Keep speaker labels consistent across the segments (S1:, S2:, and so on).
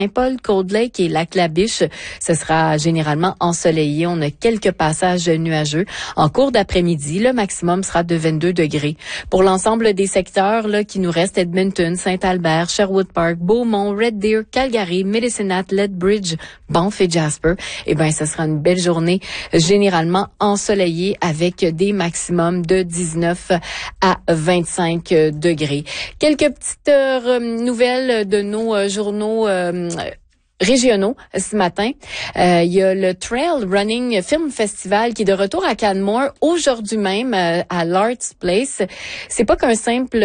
S1: Saint-Paul, Cold Lake et Lac-la-Biche, ce sera généralement ensoleillé. On a quelques passages nuageux. En cours d'après-midi, le maximum sera de 22 degrés. Pour l'ensemble des secteurs là, qui nous restent, Edmonton, Saint-Albert, Sherwood Park, Beaumont, Red Deer, Calgary, Medicine Hat, Lethbridge, Banff et Jasper, ce sera une belle journée généralement ensoleillée avec des maximums de 19 à 25 degrés. Quelques petites nouvelles de nos journaux régionaux ce matin. Il y a le Trail Running Film Festival qui est de retour à Canmore aujourd'hui même à l'Arts Place. C'est pas qu'une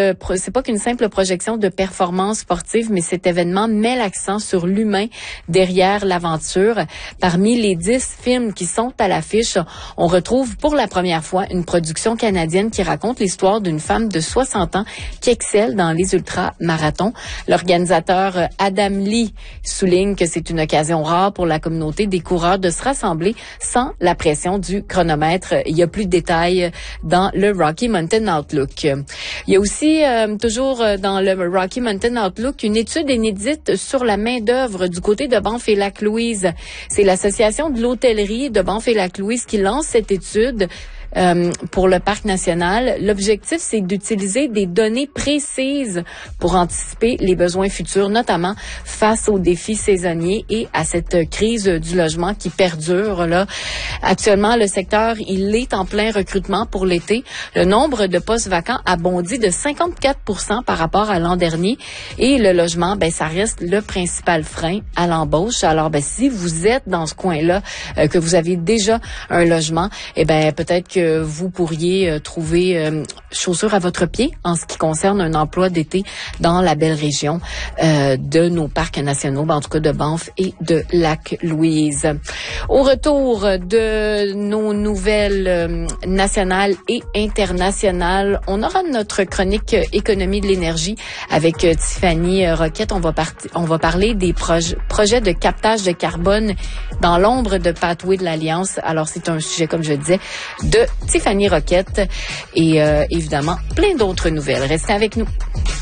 S1: simple projection de performance sportive, mais cet événement met l'accent sur l'humain derrière l'aventure. Parmi les 10 films qui sont à l'affiche, on retrouve pour la première fois une production canadienne qui raconte l'histoire d'une femme de 60 ans qui excelle dans les ultramarathons. L'organisateur Adam Lee souligne que c'est une occasion rare pour la communauté des coureurs de se rassembler sans la pression du chronomètre. Il y a plus de détails dans le Rocky Mountain Outlook. Il y a aussi, toujours dans le Rocky Mountain Outlook, une étude inédite sur la main-d'œuvre du côté de Banff et Lac-Louise. C'est l'Association de l'hôtellerie de Banff et Lac-Louise qui lance cette étude pour le parc national. L'objectif, c'est d'utiliser des données précises pour anticiper les besoins futurs, notamment face aux défis saisonniers et à cette crise du logement qui perdure là. Actuellement, le secteur, il est en plein recrutement pour l'été. Le nombre de postes vacants a bondi de 54% par rapport à l'an dernier et le logement, ça reste le principal frein à l'embauche. Alors, si vous êtes dans ce coin-là, que vous avez déjà un logement, peut-être que vous pourriez trouver chaussures à votre pied en ce qui concerne un emploi d'été dans la belle région de nos parcs nationaux, en tout cas de Banff et de Lac-Louise. Au retour de nos nouvelles nationales et internationales, on aura notre chronique économie de l'énergie avec Tiffany Roquette. On va parler des projets de captage de carbone dans l'ombre de Pathway de l'Alliance. Alors, c'est un sujet, comme je disais, de Tiffany Roquette et évidemment plein d'autres nouvelles. Restez avec nous.